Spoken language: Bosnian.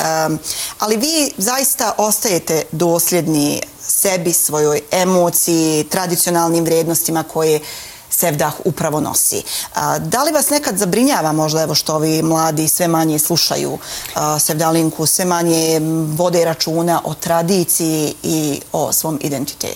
Ali vi zaista ostajete dosljedni sebi, svojoj emociji, tradicionalnim vrijednostima koje Sevdah upravo nosi. Da li vas nekad zabrinjava možda evo što ovi mladi sve manje slušaju Sevdalinku, sve manje vode računa o tradiciji i o svom identitetu?